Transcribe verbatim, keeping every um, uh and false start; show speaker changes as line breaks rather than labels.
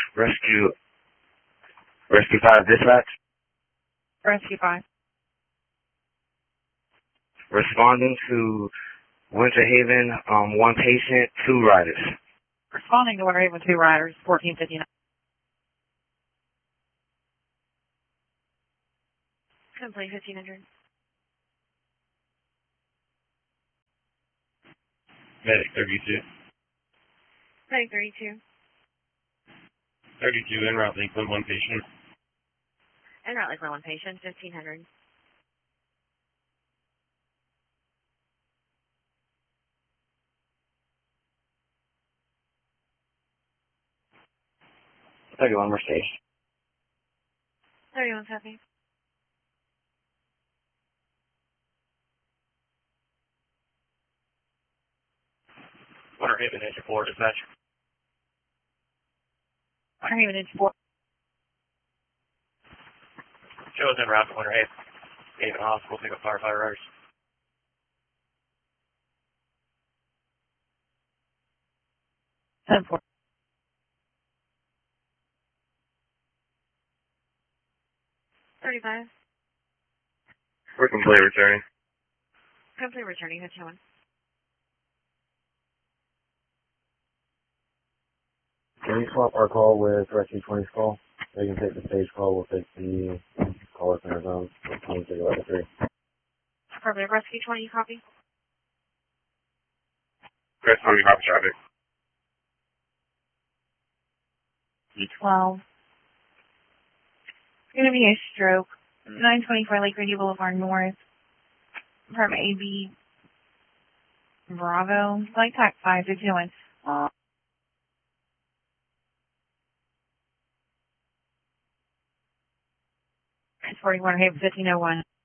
Rescue, Rescue five dispatch.
Rescue five.
Responding to Winter Haven, um, one patient, two riders.
Responding to Winter Haven, two riders, fourteen fifty-nine.
Complete fifteen hundred.
Medic thirty-two.
Medic thirty-two.
thirty-two, en route Lakeland, one patient.
En route Lakeland, one patient, fifteen hundred.
thirty-one Mercedes.
thirty-one copy.
Winter Haven, engine four, dispatch.
Winter Haven, engine four.
Show us en route to Winter Haven. Haven Hospital, pick up firefighter riders.
ten four.
thirty-five.
We're complete returning.
Complete returning, fifteen one.
Can you swap our call with Rescue twenty's call? They can take the stage call, we'll take the caller center zone. I'll take level three.
Affirmative. Rescue twenty, copy.
Rescue twenty, copy traffic.
D twelve. It's going to be a stroke. nine twenty-four Lake Radio Boulevard North. Apartment A B. Bravo. Flight tax five, six two one. Uh, it's forty-one Haven, fifteen oh one.